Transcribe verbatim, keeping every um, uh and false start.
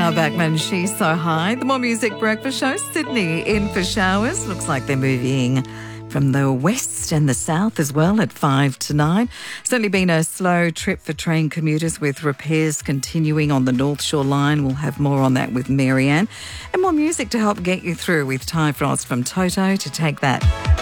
Al Backman, She's So High. The More Music Breakfast Show, Sydney in for showers. Looks like they're moving from the west and the south as well at five to nine. Certainly been a slow trip for train commuters with repairs continuing on the North Shore line. We'll have more on that with Marianne. And more music to help get you through with Ty Frost from Toto to Take That.